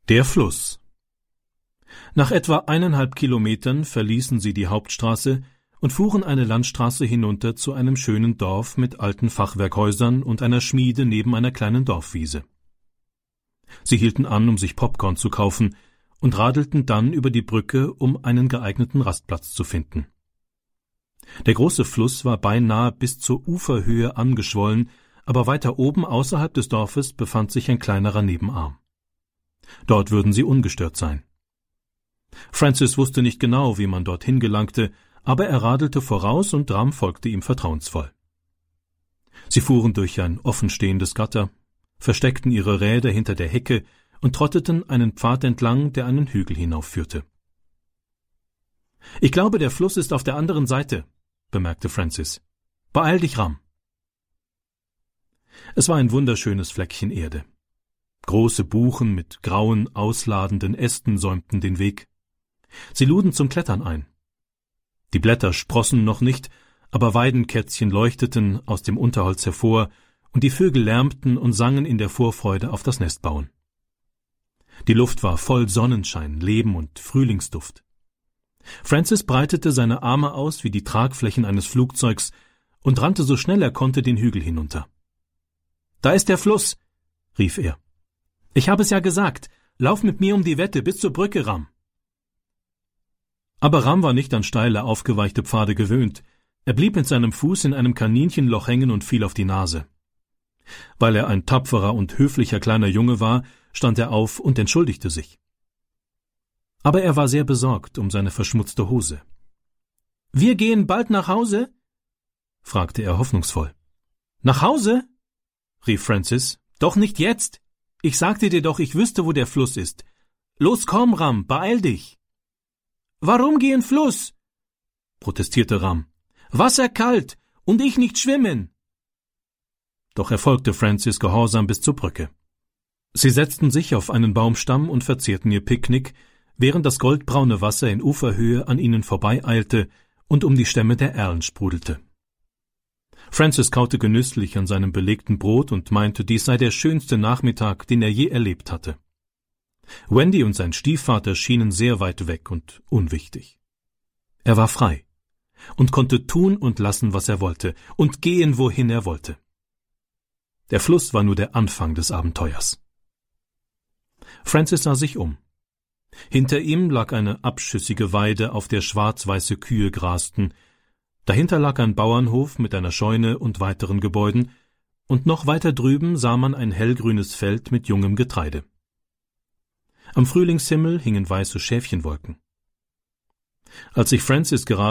Der Fluss. Nach etwa 1,5 Kilometern verließen sie die Hauptstraße und fuhren eine Landstraße hinunter zu einem schönen Dorf mit alten Fachwerkhäusern und einer Schmiede neben einer kleinen Dorfwiese. Sie hielten an, um sich Popcorn zu kaufen, und radelten dann über die Brücke, um einen geeigneten Rastplatz zu finden. Der große Fluss war beinahe bis zur Uferhöhe angeschwollen, aber weiter oben außerhalb des Dorfes befand sich ein kleinerer Nebenarm. Dort würden sie ungestört sein. Francis wusste nicht genau, wie man dorthin gelangte, aber er radelte voraus und Ram folgte ihm vertrauensvoll. Sie fuhren durch ein offenstehendes Gatter, versteckten ihre Räder hinter der Hecke und trotteten einen Pfad entlang, der einen Hügel hinaufführte. »Ich glaube, der Fluss ist auf der anderen Seite«, bemerkte Francis. »Beeil dich, Ram.« Es war ein wunderschönes Fleckchen Erde. Große Buchen mit grauen, ausladenden Ästen säumten den Weg. Sie luden zum Klettern ein. Die Blätter sprossen noch nicht, aber Weidenkätzchen leuchteten aus dem Unterholz hervor, und die Vögel lärmten und sangen in der Vorfreude auf das Nestbauen. Die Luft war voll Sonnenschein, Leben und Frühlingsduft. Francis breitete seine Arme aus wie die Tragflächen eines Flugzeugs und rannte so schnell er konnte den Hügel hinunter. »Da ist der Fluss«, rief er. »Ich habe es ja gesagt, lauf mit mir um die Wette bis zur Brücke, Ram.« Aber Ram war nicht an steile, aufgeweichte Pfade gewöhnt. Er blieb mit seinem Fuß in einem Kaninchenloch hängen und fiel auf die Nase. Weil er ein tapferer und höflicher kleiner Junge war, stand er auf und entschuldigte sich. Aber er war sehr besorgt um seine verschmutzte Hose. »Wir gehen bald nach Hause?« fragte er hoffnungsvoll. »Nach Hause?« rief Francis. »Doch nicht jetzt. Ich sagte dir doch, ich wüsste, wo der Fluss ist. Los, komm, Ram, beeil dich.« »Warum gehen Fluss?« protestierte Ram. »Wasser kalt und ich nicht schwimmen.« Doch er folgte Francis gehorsam bis zur Brücke. Sie setzten sich auf einen Baumstamm und verzehrten ihr Picknick, während das goldbraune Wasser in Uferhöhe an ihnen vorbeieilte und um die Stämme der Erlen sprudelte. Francis kaute genüsslich an seinem belegten Brot und meinte, dies sei der schönste Nachmittag, den er je erlebt hatte. Wendy und sein Stiefvater schienen sehr weit weg und unwichtig. Er war frei und konnte tun und lassen, was er wollte, und gehen, wohin er wollte. Der Fluss war nur der Anfang des Abenteuers. Francis sah sich um. Hinter ihm lag eine abschüssige Weide, auf der schwarz-weiße Kühe grasten. Dahinter lag ein Bauernhof mit einer Scheune und weiteren Gebäuden, und noch weiter drüben sah man ein hellgrünes Feld mit jungem Getreide. Am Frühlingshimmel hingen weiße Schäfchenwolken. Als sich Francis gerade